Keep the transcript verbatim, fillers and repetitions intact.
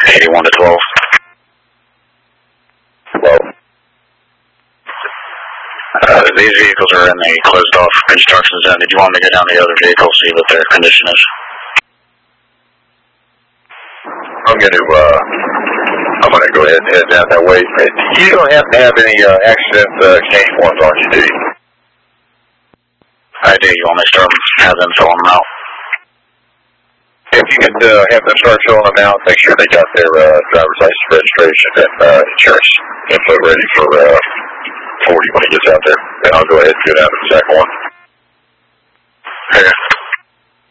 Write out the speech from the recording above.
eighty-one to twelve. twelve. Uh, these vehicles are in the closed off construction zone. Did you want me to go down the other vehicle, see what their condition is? I'm going to, uh, I'm going to go ahead and head down that way. You don't happen to have any uh, accident uh, cane forms on you, do you? I do. You want me to start have them fill them out? If you could uh, have them start filling them out, make sure they got their uh, driver's license registration and uh, insurance info ready for uh, forty when he gets out there. Then I'll go ahead and go down to the second one. Okay.